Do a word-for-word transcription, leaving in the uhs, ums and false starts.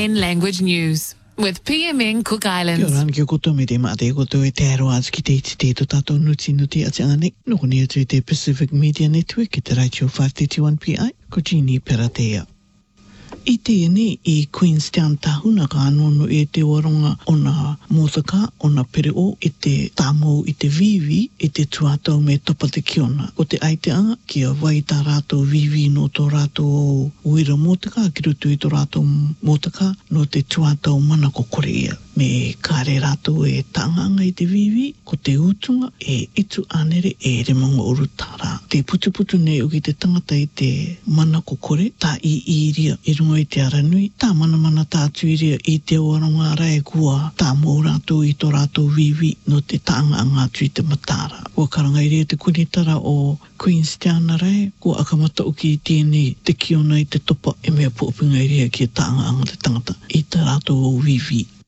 N Language News with P M N Cook Islands. Kia ora, kia koto me te mate koto e te aroaz ki te iti te to tato nuti nuti a te ane. Noko ni atu i te Pacific Media Network ki te Raichio five thirty-one P I, ko Jeannie Peratea. I te ene i Queenstown tahuna ka anono e te waronga o na mōtaka o na pereo i te tāmou i te vivi i te tuatau me topa te kiona. Ko te aiteanga kia wai tā rātou vivi no tō rātou uira mōtaka ki rutu i tō rātou mōtaka no te tuatau mana kokore ia. Me kāre rātou e tānganga i te vivi ko te utunga e itu anere e re mongo urutara. Te putuputu ne uki te tangata i te mana kokore tā i iria i runga i te aranui, tā mana mana tātu iria i te waronga rai kua tā mō rātou i tō rātou vivi no te tāanga angātu i te matara. Kua karanga iria te kunitara o Queenstown rai, kua akamata uki i tēnei te kiona i te topa e mea pōpinga iria ki tāanga anga te tangata i te rātou o vivi.